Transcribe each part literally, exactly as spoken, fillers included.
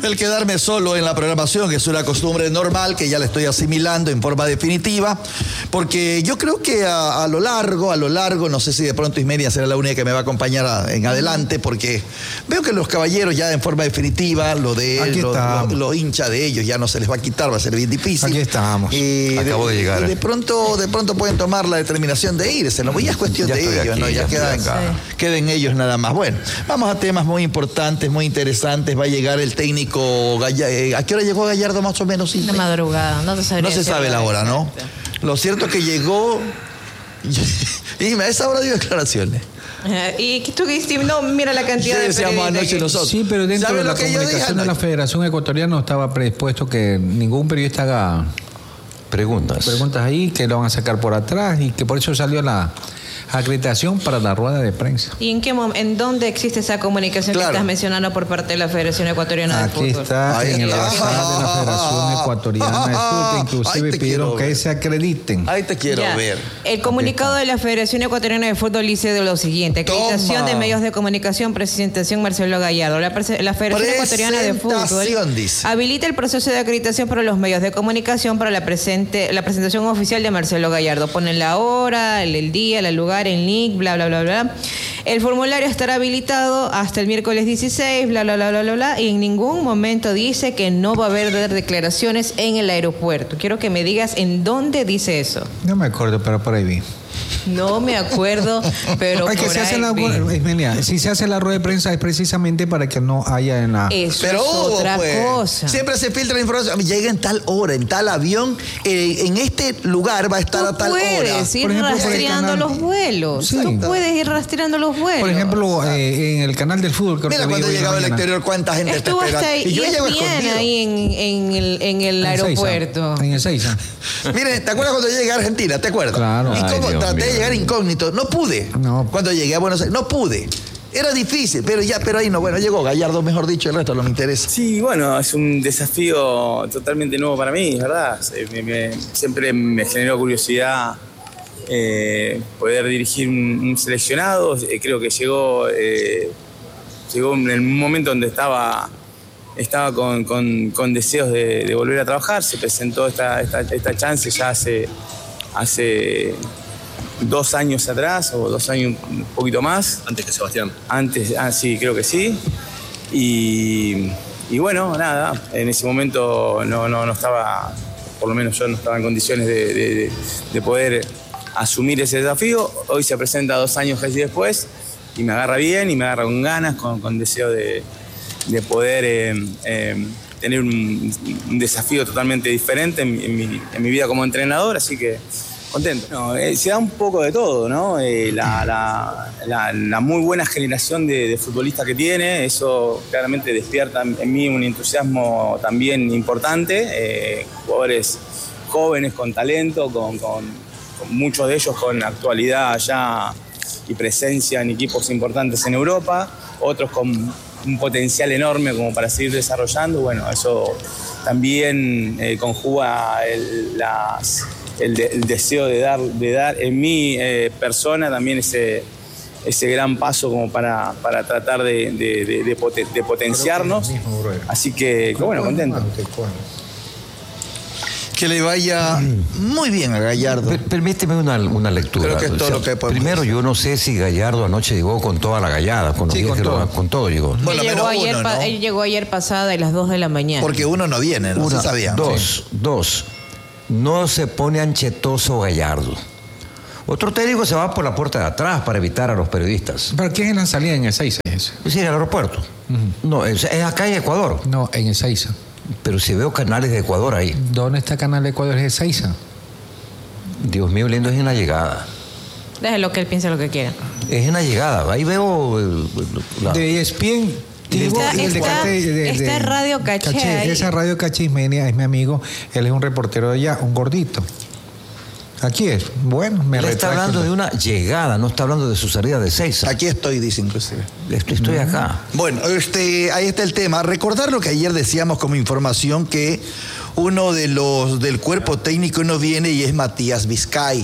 el quedarme solo en la programación, que es una costumbre normal, que ya la estoy asimilando en forma definitiva, porque yo creo que a, a lo largo, a lo largo, no sé si de pronto Ismenia será la única que me va a acompañar a, en adelante, porque veo que los caballeros ya en forma definitiva, lo de él, lo, lo, lo hincha de ellos, ya no se les va a quitar, va a ser bien difícil. Aquí estamos. Y Acabo de, de llegar. Y de pronto, de pronto pueden tomar la determinación de irse, ¿no? Ya es cuestión ya de ellos, aquí, ¿no? Ya, ya quedan, acá. queden ellos nada más. Bueno, vamos a temas muy importantes, muy interesantes. Va a llegar el técnico Gallardo. ¿A qué hora llegó Gallardo más o menos? De madrugada, no te sabría No se decir sabe la hora, ¿no? Lo cierto es que llegó y a esa hora dio declaraciones. Y tú que hiciste, no, mira la cantidad Sí, de decíamos anoche que... nosotros. Sí, pero dentro de la lo que yo comunicación dije de la Federación Ecuatoriana no estaba predispuesto que ningún periodista haga Preguntas. preguntas ahí, que lo van a sacar por atrás y que por eso salió la acreditación para la rueda de prensa. ¿Y en qué mom- en dónde existe esa comunicación Claro. que estás mencionando por parte de la Federación Ecuatoriana de Aquí Fútbol? está Ahí en el está. WhatsApp de la Federación Ecuatoriana de Fútbol, que inclusive Ahí te pidieron quiero que ver. se acrediten. Ahí te quiero Ya. ver. El comunicado de la Federación Ecuatoriana de Fútbol dice de lo siguiente: acreditación Toma. de medios de comunicación, presentación Marcelo Gallardo. La, prese- la Federación Ecuatoriana de Fútbol Presentación, dice. habilita el proceso de acreditación para los medios de comunicación para la presente la presentación oficial de Marcelo Gallardo. Ponen la hora, el, el día, el lugar, el link, bla, bla, bla, bla. El formulario estará habilitado hasta el miércoles dieciséis, bla, bla, bla, bla, bla, bla, y en ningún momento dice que no va a haber declaraciones en el aeropuerto. Quiero que me digas en dónde dice eso. No me acuerdo, pero por ahí vi. No me acuerdo, pero Ay, que por se hace ahí la, vi. Ismenia, si se hace la rueda de prensa es precisamente para que no haya en la... Eso Pero es hubo, otra pues. cosa. Siempre se filtra la información. Llega en tal hora, en tal avión, eh, en este lugar va a estar Tú a tal hora. puedes ir Por ejemplo, por el rastreando canal- los vuelos. Sí. Tú puedes ir rastreando los vuelos. Por ejemplo, eh, en el canal del fútbol... creo Mira que vi cuando hoy en la llegaba al mañana. exterior, cuánta gente Estuvo está hasta esperando. Y yo ahí, llego bien escondido. ahí en, en el, en el En aeropuerto. Seiza, En el Seiza. Miren, ¿te acuerdas cuando yo llegué a Argentina? ¿Te acuerdas? Claro. Y Ay, cómo Dios traté de mío. llegar incógnito. No pude. No. Cuando llegué a Buenos Aires, no pude. Era difícil, pero ya, pero ahí no. Bueno, llegó Gallardo, mejor dicho, el resto no me interesa. Sí, bueno, es un desafío totalmente nuevo para mí, ¿verdad? Eh, me- me- siempre me generó curiosidad eh, poder dirigir un, un seleccionado. Eh, creo que llegó, eh, llegó en un momento donde estaba, estaba con, con- con deseos de, de volver a trabajar. Se presentó esta, esta, esta chance ya hace, hace dos años atrás, o dos años un poquito más. Antes que Sebastián. Antes, ah, sí, creo que sí. Y, y bueno, nada, en ese momento no, no, no estaba, por lo menos yo no estaba en condiciones de, de- de poder asumir ese desafío. Hoy se presenta dos años casi después y me agarra bien y me agarra con ganas, con, con deseo de, de poder eh, eh, tener un, un desafío totalmente diferente en, mi- en mi, en mi vida como entrenador, así que contento. No, eh, se da un poco de todo, ¿no? Eh, la, la- la- la muy buena generación de, de futbolistas que tiene, eso claramente despierta en mí un entusiasmo también importante. Eh, jugadores jóvenes con talento, con, con- con muchos de ellos con actualidad ya y presencia en equipos importantes en Europa, otros con un potencial enorme como para seguir desarrollando. Bueno, eso también eh, conjuga el, las- el de- el deseo de dar, de dar en mi eh, persona también ese, ese gran paso como para, para tratar de, de- de- de poten- de potenciarnos. Así que, que bueno, contento. Que le vaya muy bien a Gallardo. Per- Permíteme una, una lectura. Creo que es todo lo que podemos primero, decir. yo no sé si Gallardo anoche llegó con toda la gallada, con los Sí, días con que lo- todo. con todo llegó. Bueno, él, llegó menos ayer, uno, pa- ¿no? él llegó ayer pasada a las dos de la mañana. Porque uno no viene, no Una, se sabía. Dos, dos. No se pone anchetoso Gallardo. Otro técnico se va por la puerta de atrás para evitar a los periodistas. ¿Para qué es en la salida en el Seiza? Es decir, el aeropuerto. No, es, es acá en Ecuador. No, en el Seiza. Pero si veo canales de Ecuador ahí. ¿Dónde está Canal de Ecuador? Es el Seiza. Dios mío, lindo, es en la llegada. Déjelo que él piense lo que quiera. Es en la llegada. Ahí veo. eh, la- De E S P N. Digo, Está- el de está- Cate- de- de- está Radio Caché ahí. Esa Radio Caché Ismenia es mi amigo. Él es un reportero de allá, un gordito. Aquí es. Bueno, me Él está retracto. hablando de una llegada, no está hablando de su salida de Seiza. Aquí estoy, dice inclusive. Estoy, estoy acá. Bueno, este, ahí está el tema. Recordar lo que ayer decíamos como información, que uno de los del cuerpo técnico no viene y es Matías Vizcay.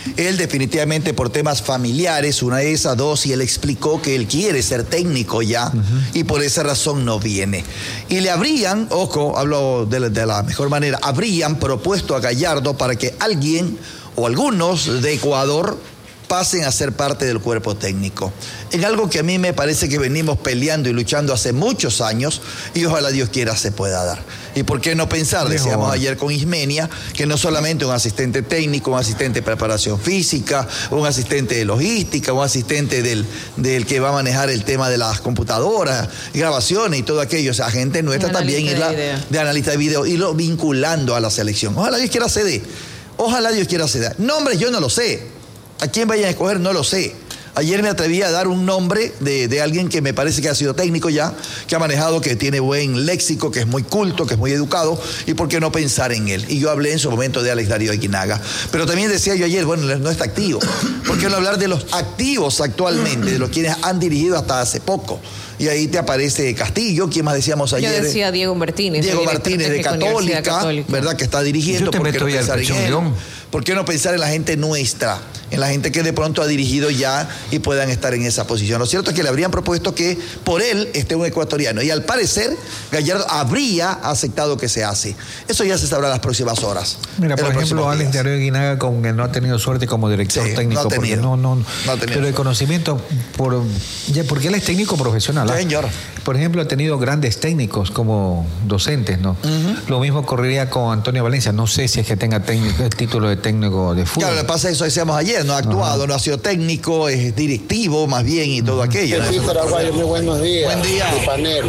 Él definitivamente por temas familiares, una de esas, dos, y él explicó que él quiere ser técnico ya, uh-huh. y por esa razón no viene. Y le habrían, ojo, hablo de, de la mejor manera, habrían propuesto a Gallardo para que alguien o algunos de Ecuador pasen a ser parte del cuerpo técnico. En algo que a mí me parece que venimos peleando y luchando hace muchos años, y ojalá Dios quiera se pueda dar. ¿Y por qué no pensar? Decíamos ayer con Ismenia, que no solamente un asistente técnico, un asistente de preparación física, un asistente de logística, un asistente del, del que va a manejar el tema de las computadoras, grabaciones y todo aquello. O sea, gente nuestra también es la de analista de video, y lo vinculando a la selección. Ojalá Dios quiera se dé. Ojalá Dios quiera se dé. Nombres yo no lo sé. ¿A quién vayan a escoger? No lo sé. Ayer me atreví a dar un nombre de, de alguien que me parece que ha sido técnico ya, que ha manejado, que tiene buen léxico, que es muy culto, que es muy educado, y por qué no pensar en él. Y yo hablé en su momento de Alex Darío Aguinaga. Pero también decía yo ayer, bueno, no está activo. ¿Por qué no hablar de los activos actualmente, de los quienes han dirigido hasta hace poco? Y ahí te aparece Castillo, ¿quién más decíamos ayer? Yo decía Diego Martínez. Diego Martínez de Católica, Católica, ¿verdad? Que está dirigiendo. Yo te meto ya el Pecho León. ¿Por qué no pensar en la gente nuestra? En la gente que de pronto ha dirigido ya y puedan estar en esa posición. Lo cierto es que le habrían propuesto que por él esté un ecuatoriano. Y al parecer, Gallardo habría aceptado que se hace. Eso ya se sabrá en las próximas horas. Mira, por ejemplo, Alex Darío Aguinaga, con que no ha tenido suerte como director sí, técnico. No ha tenido. No, no, no ha tenido. Pero el conocimiento, por, ya, porque él es técnico profesional. ¿Ah? Señor. Por ejemplo, ha tenido grandes técnicos como docentes, ¿no? Uh-huh. Lo mismo ocurriría con Antonio Valencia. No sé si es que tenga técnico, el título de técnico de fútbol. Claro, le pasa eso, decíamos ayer, no ha actuado, uh-huh. no ha sido técnico, es directivo más bien y todo uh-huh. aquello. Sí, Paraguayo, muy buenos días. Buen día. Mi panel.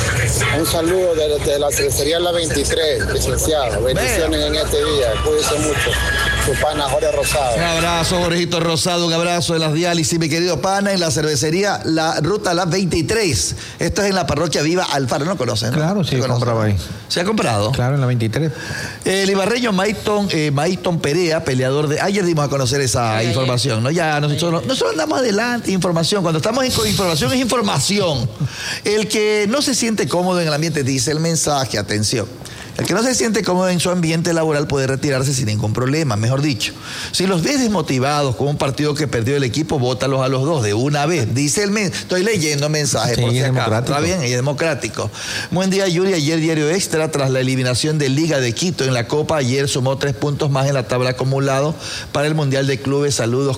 Un saludo desde de la cervecería La veintitrés, licenciado. Bendiciones Ven. en este día. Cuídense mucho. Su pana Jorge Rosado. Un abrazo, Jorgito Rosado, un abrazo de las diálisis, mi querido pana, en la cervecería La Ruta La veintitrés. Esto es en la parroquia Viva Alfaro, ¿no conocen? ¿no? Claro, sí, compraba ahí. ¿Se ha comprado? Claro, en la veintitrés. El ibarreño Mayton, eh, Mayton Perea, peleador de... Ayer dimos a conocer esa ay, información, ¿no? Ya nosotros, nosotros andamos adelante, información. Cuando estamos en información es información. El que no se siente cómodo en el ambiente, dice el mensaje, atención. El que no se siente cómodo en su ambiente laboral puede retirarse sin ningún problema, mejor dicho. Si los ves desmotivados con un partido que perdió el equipo, bótalos a los dos de una vez. Dice el mensaje. Estoy leyendo mensajes, sí, por si acaso. Está bien, y es democrático. Buen día, Yuri. Ayer Diario Extra, tras la eliminación de Liga de Quito en la Copa, ayer sumó tres puntos más en la tabla acumulado para el Mundial de Clubes. Saludos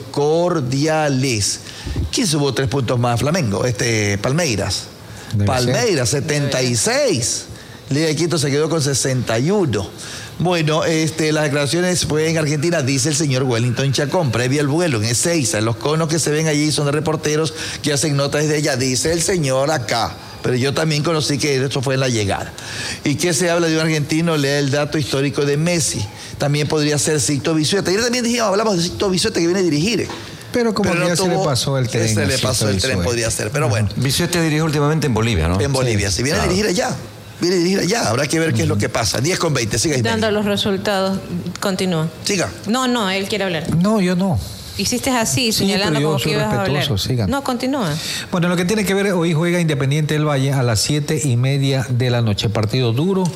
cordiales. ¿Quién sumó tres puntos más? Flamengo, este, Palmeiras. Debe Palmeiras, ser. setenta y seis. Liga de Quito se quedó con sesenta y uno. Bueno, este, las declaraciones fue en Argentina, dice el señor Wellington Chacón, previo al vuelo en Ezeiza. Los conos que se ven allí son de reporteros que hacen notas desde allá, dice el señor acá. Pero yo también conocí que esto fue en la llegada. ¿Y qué se habla de un argentino? Lea el dato histórico de Messi. También podría ser Sixto Bisueta. Ayer también dijimos, hablamos de Sixto Bisueta que viene a dirigir. Pero como pero ya no se tuvo, le pasó el tren. Se le pasó el tren, podría ser. Pero bueno. Bisueta dirige últimamente en Bolivia, ¿no? En Bolivia. Sí, si viene claro. a dirigir allá. Viene a dirigir allá, habrá que ver qué uh-huh. es lo que pasa. diez con veinte, siga. Dando los resultados, continúa. Siga. No, no, él quiere hablar. No, yo no. Hiciste así, sí, señalando como que ibas a hablar. Sigan. No, continúa. Bueno, lo que tiene que ver, hoy juega Independiente del Valle a las siete y media de la noche. Partido duro,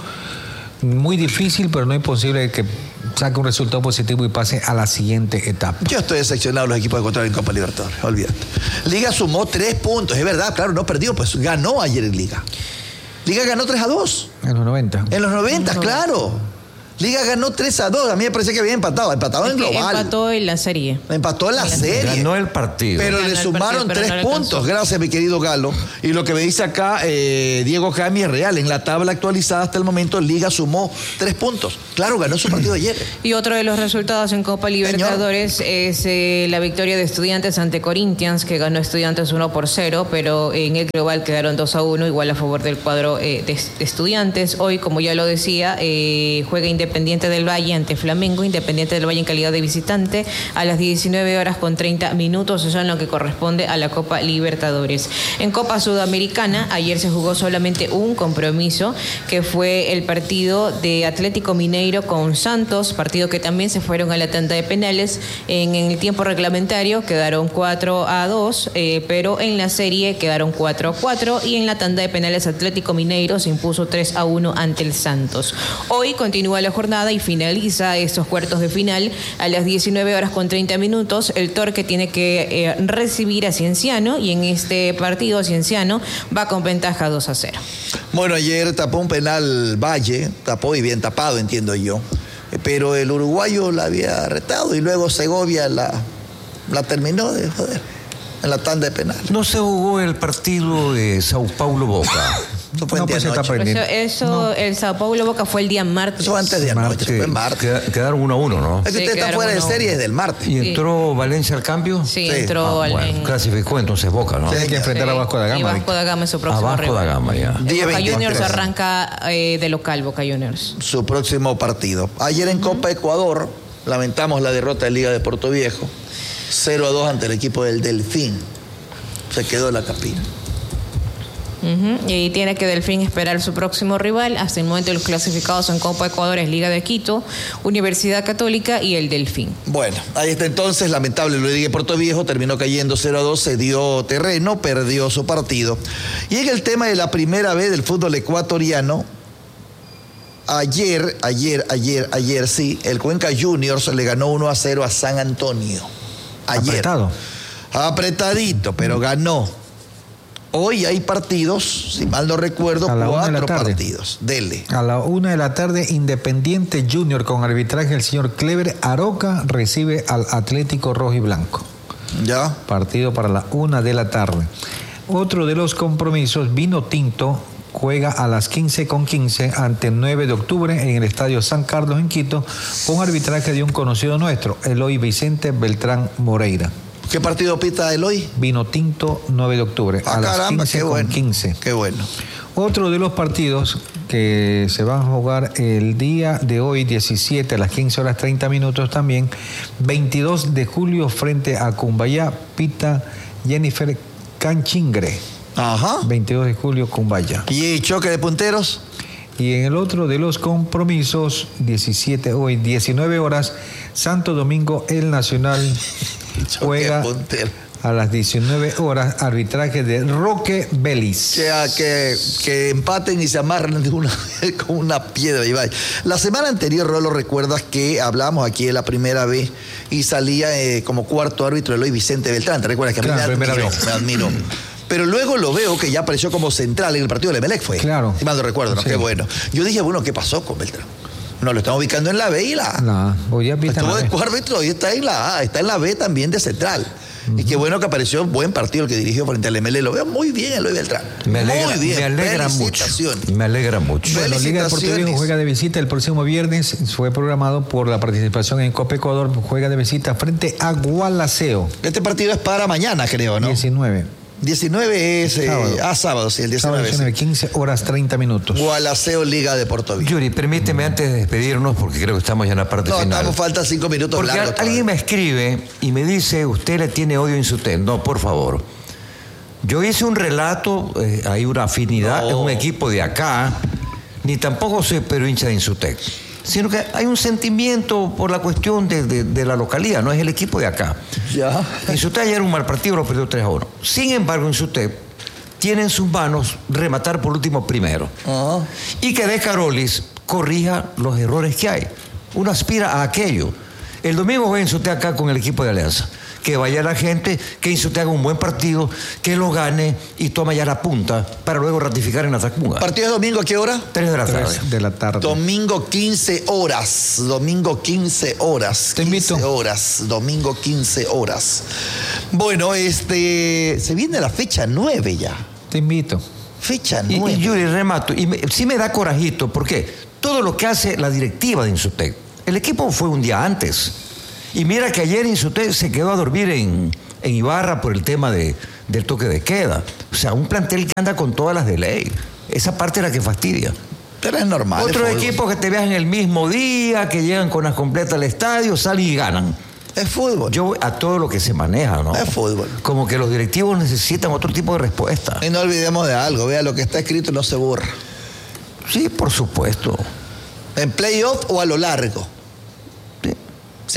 muy difícil, pero no imposible que saque un resultado positivo y pase a la siguiente etapa. Yo estoy decepcionado de los equipos de control en Copa Libertadores, olvídate. Liga sumó tres puntos, es verdad, claro, no perdió, pues ganó ayer en Liga. Liga ganó tres a dos. En los noventa. En los noventa, no. claro. Liga ganó tres a dos. A mí me parecía que había empatado. Empatado es en global. Empató en la serie. Empató en la, en la serie. Ganó el partido. Pero ganó le sumaron partido, tres no puntos. Gracias, mi querido Galo. Y lo que me dice acá eh, Diego Cami es real. En la tabla actualizada hasta el momento, Liga sumó tres puntos. Claro, ganó su partido ayer. Y otro de los resultados en Copa Libertadores Señor. es eh, la victoria de Estudiantes ante Corinthians, que ganó Estudiantes uno por cero, pero en el global quedaron dos a uno, igual a favor del cuadro eh, de, de Estudiantes. Hoy, como ya lo decía, eh, juega Independiente del Valle ante Flamengo, Independiente del Valle en calidad de visitante a las diecinueve horas con treinta minutos, eso es lo que corresponde a la Copa Libertadores. En Copa Sudamericana, ayer se jugó solamente un compromiso, que fue el partido de Atlético Mineiro con Santos, partido que también se fueron a la tanda de penales. En, en el tiempo reglamentario quedaron cuatro a dos, eh, pero en la serie quedaron cuatro a cuatro, y en la tanda de penales Atlético Mineiro se impuso tres a uno ante el Santos. Hoy continúa la jornada jornada y finaliza estos cuartos de final a las diecinueve horas con treinta minutos. El Torque tiene que eh, recibir a Cienciano y en este partido Cienciano va con ventaja dos a cero. Bueno, ayer tapó un penal Valle, tapó y bien tapado, entiendo yo, pero el uruguayo la había retado y luego Segovia la, la terminó de joder en la tanda de penal. No se jugó el partido de Sao Paulo Boca. Eso fue No, el día pues se está anoche. aprendiendo. Eso, eso No. el Sao Paulo Boca fue el día martes. Eso fue antes de anoche, Que- fue martes. queda- Quedaron uno a uno, ¿no? Es que Sí, usted está quedaron fuera de uno a serie uno. desde el martes. ¿Y entró Valencia al cambio? Sí, Sí. entró Ah, al- bueno, en- clasificó entonces Boca, ¿no? Sí. Tiene que enfrentar a Vasco da Y Gama. Vasco da Gama es su próximo Abajo rival. da Gama, ya. El diez Boca veintitrés. Juniors arranca eh, de local, Boca Juniors. Su próximo partido. Ayer en Copa Ecuador, lamentamos la derrota de Liga de Puerto Viejo, cero a dos ante el equipo del Delfín. Se quedó la capilla. Ujú. Y tiene que Delfín esperar su próximo rival. Hasta el momento los clasificados en Copa Ecuador es Liga de Quito, Universidad Católica y el Delfín. Bueno, ahí está entonces, lamentable, lo Liga de Puerto Viejo terminó cayendo cero a dos, se dio terreno, perdió su partido. Y en el tema de la primera vez del fútbol ecuatoriano, ayer, ayer, ayer, ayer sí, el Cuenca Juniors le ganó uno a cero a San Antonio. Ayer. Apretado. Apretadito, pero ganó. Hoy hay partidos, si mal no recuerdo, A la una de la cuatro tarde. partidos. Dele. A la una de la tarde, Independiente Junior con arbitraje del señor Clever Aroca recibe al Atlético Rojo y Blanco. ¿Ya? Partido para la una de la tarde. Otro de los compromisos, Vino Tinto juega a las quince con quince ante el nueve de octubre en el Estadio San Carlos en Quito con arbitraje de un conocido nuestro, Eloy Vicente Beltrán Moreira. ¿Qué partido pita Eloy? Vino Tinto, nueve de octubre, Ah, a las caramba, quince qué con bueno. quince. Qué bueno. Otro de los partidos que se van a jugar el día de hoy, diecisiete a las quince horas treinta minutos también, veintidós de julio frente a Cumbayá, pita Jennifer Canchingre. Ajá. veintidós de julio, Cumbayá. ¿Y choque de punteros? Y en el otro de los compromisos, diecisiete, hoy diecinueve horas, Santo Domingo, el Nacional juega Choque de punteros. a las diecinueve horas, arbitraje de Roque Vélez. Que, a- que, que empaten y se amarren de una, con una piedra. Y vaya. La semana anterior, Rolo, recuerdas que hablamos aquí de la primera vez y salía eh, como cuarto árbitro Eloy Vicente Beltrán. ¿Te recuerdas que a mí Claro, me primera admiró? vez. Me admiró. Pero luego lo veo que ya apareció como central en el partido de Emelec, fue. Claro. Si mal no recuerdo, ¿no? Sí. Qué bueno. Yo dije, bueno, ¿qué pasó con Beltrán? No, lo estamos ubicando en la B y la No, hoy ya viste Estuvo la de vez. árbitro y está en la A, está en la B también de central. Y qué bueno que apareció buen partido el que dirigió frente al M L. Lo veo muy bien Eloy Beltrán. Me alegra, muy bien. me alegra mucho. Felicitaciones. Me alegra mucho. Bueno, Bueno, Liga de Puerto Viejo Felicitaciones. juega de visita el próximo viernes. Fue programado por la participación en Copa Ecuador. Juega de visita frente a Gualaceo. Este partido es para mañana, creo, ¿no? diecinueve. diecinueve es... eh, Sábado. ah, sábado, sí, el Sábado diecinueve. diecinueve, quince horas treinta minutos. Gualaceo, Liga de Puerto Viejo. Yuri, permíteme antes de despedirnos, porque creo que estamos ya en la parte No, final. estamos, faltan cinco minutos Porque largos. al- alguien me escribe y me dice, usted le tiene odio a Insutec. No, por favor. Yo hice un relato, eh, hay una afinidad, No. es un equipo de acá, ni tampoco soy pero hincha de Insutec, sino que hay un sentimiento por la cuestión de, de- de la localidad, no es el equipo de acá. Ya. Insutec ayer un mal partido, lo perdió tres a uno. Sin embargo, Insutec tiene en sus manos rematar por último primero. Ajá. Y que De Carolis corrija los errores que hay. Uno aspira a aquello. El domingo juega Insutec acá con el equipo de Alianza. Que vaya la gente, que Insutec haga un buen partido, que lo gane y toma ya la punta para luego ratificar en la Tacunga. ¿Partido es domingo a qué hora? Tres de la tarde. Tres de la tarde. Domingo quince horas. Domingo quince horas. Te invito. quince horas. Domingo quince horas. Bueno, este. Se viene la fecha nueve ya. Te invito. Fecha Y, nueve. y Yuri, remato. Y me- sí me da corajito, porque todo lo que hace la directiva de Insutec, el equipo fue un día antes. Y mira que ayer Insutec se quedó a dormir en, en Ibarra por el tema de, del toque de queda. O sea, un plantel que anda con todas las de ley. Esa parte es la que fastidia. Pero es normal. Otros es fútbol. equipos que te viajan el mismo día, que llegan con las completas al estadio, salen y ganan. Es fútbol. Yo voy a todo lo que se maneja, ¿no? Es fútbol. Como que los directivos necesitan otro tipo de respuesta. Y no olvidemos de algo. Vea, lo que está escrito no se borra. Sí, por supuesto. En playoff o a lo largo. Sí.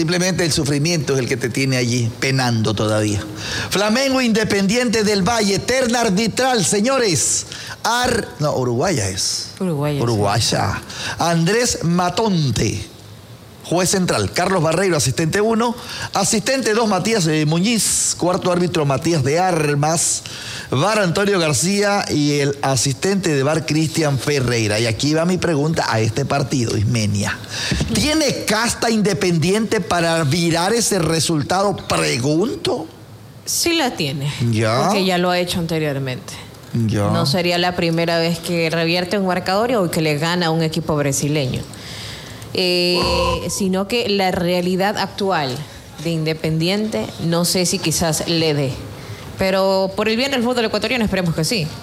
Simplemente el sufrimiento es el que te tiene allí penando todavía. Flamengo Independiente del Valle, terna arbitral, señores. Ar... No, Uruguaya es. Uruguaya. Uruguaya. Andrés Matonte, juez central. Carlos Barreiro, asistente uno. Asistente dos, Matías eh, Muñiz. Cuarto árbitro, Matías de Armas. V A R Antonio García y el asistente de V A R Cristian Ferreira. Y aquí va mi pregunta a este partido, Ismenia. ¿Tiene casta Independiente para virar ese resultado? Pregunto. Sí la tiene. Ya. Porque ya lo ha hecho anteriormente. Ya. No sería la primera vez que revierte un marcador o que le gana a un equipo brasileño. Eh, sino que la realidad actual de Independiente, no sé si quizás le dé. Pero por el bien del fútbol ecuatoriano esperemos que sí.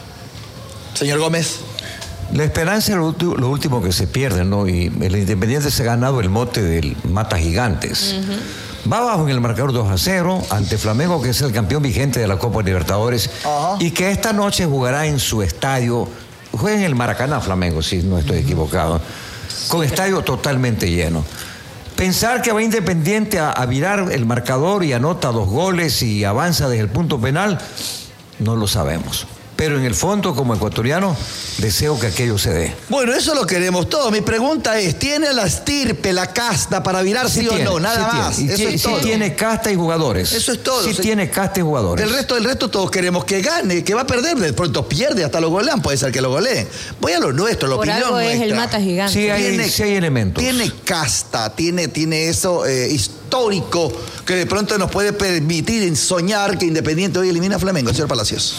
Señor Gómez. La esperanza es lo, ulti- lo último que se pierde, ¿no? Y el Independiente se ha ganado el mote del Mata Gigantes. Uh-huh. Va abajo en el marcador dos a cero ante Flamengo, que es el campeón vigente de la Copa Libertadores. Uh-huh. Y que esta noche jugará en su estadio. Juega en el Maracaná, Flamengo, si no estoy equivocado. Con estadio totalmente lleno. Pensar que va Independiente a, a virar el marcador y anota dos goles y avanza desde el punto penal, no lo sabemos. Pero en el fondo, como ecuatoriano, deseo que aquello se dé. Bueno, eso lo queremos todos. Mi pregunta es, ¿tiene la estirpe, la casta para virar sí, sí tiene, o no? Nada sí más. Tiene. Eso Y es sí todo. tiene casta y jugadores. Eso es todo. Sí sí tiene casta y jugadores. El resto, el resto todos queremos que gane, que va a perder. De pronto pierde, hasta lo golean. Puede ser que lo goleen. Voy a lo nuestro, la Por opinión algo nuestra. es el Mata Gigante. Sí hay, Tiene, sí hay elementos. Tiene casta, tiene, tiene eso eh, histórico que de pronto nos puede permitir soñar que Independiente hoy elimina a Flamengo, señor Palacios.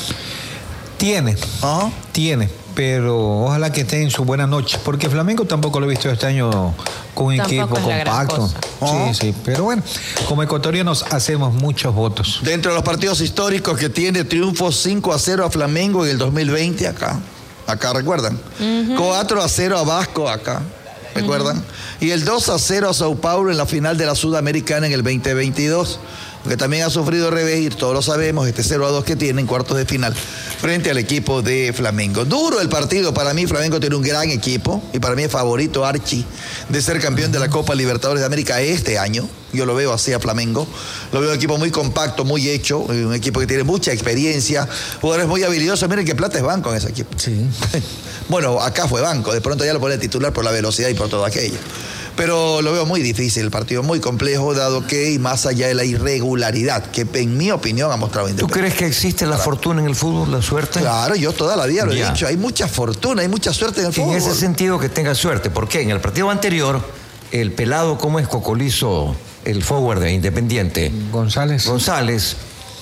Tiene, Ajá. tiene, pero ojalá que esté en su buena noche, porque Flamengo tampoco lo he visto este año con un Tampoco equipo es la gran compacto. cosa. Ajá. Sí, sí, pero bueno, como ecuatorianos hacemos muchos votos. Dentro de los partidos históricos que tiene, triunfo cinco a cero a Flamengo en el dos mil veinte acá. Acá, ¿recuerdan? Uh-huh. cuatro a cero a Vasco acá. ¿Recuerdan? Uh-huh. Y el dos a cero a Sao Paulo en la final de la Sudamericana en el veinte veintidós. Que también ha sufrido revés, y todos lo sabemos, este cero a dos que tiene en cuartos de final frente al equipo de Flamengo. Duro el partido para mí, Flamengo tiene un gran equipo y para mí es favorito Archi de ser campeón de la Copa Libertadores de América este año. Yo lo veo así a Flamengo, lo veo un equipo muy compacto, muy hecho, un equipo que tiene mucha experiencia, jugadores muy habilidosos. Miren que Plata es banco en ese equipo. Sí. Bueno, acá fue banco, de pronto ya lo pone titular por la velocidad y por todo aquello. Pero lo veo muy difícil, el partido muy complejo, dado que, y más allá de la irregularidad, que en mi opinión ha mostrado Independiente. ¿Tú crees que existe la fortuna en el fútbol, la suerte? Claro, yo toda la vida lo Ya. he dicho, hay mucha fortuna, hay mucha suerte en el fútbol. En ese sentido que tenga suerte, porque en el partido anterior, el pelado, ¿cómo es? Cocolizo, el forward de Independiente, González. González,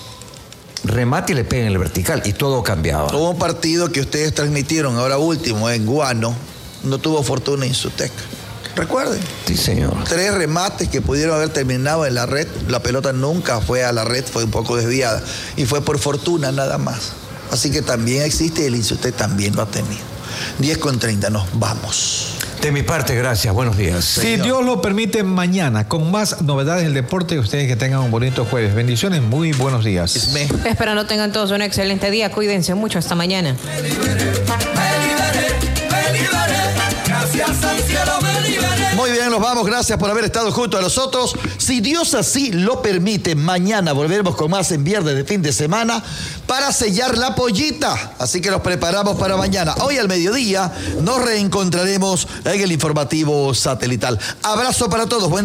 remate y le pega en el vertical y todo cambiaba. Hubo un partido que ustedes transmitieron ahora último en Guano, no tuvo fortuna en Insutec. Recuerden. Sí, señor. Tres remates que pudieron haber terminado en la red. La pelota nunca fue a la red, fue un poco desviada. Y fue por fortuna nada más. Así que también existe y el Insutec también lo ha tenido. diez con treinta, nos vamos. De mi parte, gracias. Buenos días. Si Dios lo permite, mañana, con más novedades del deporte, ustedes que tengan un bonito jueves. Bendiciones, muy buenos días. Isme. Esperando tengan todos un excelente día. Cuídense mucho. Hasta mañana. Me liberé, me liberé, gracias al cielo me liberé. Muy bien, nos vamos. Gracias por haber estado junto a nosotros. Si Dios así lo permite, mañana volveremos con más en viernes de fin de semana para sellar la pollita. Así que nos preparamos para mañana. Hoy al mediodía nos reencontraremos en el informativo satelital. Abrazo para todos. Buen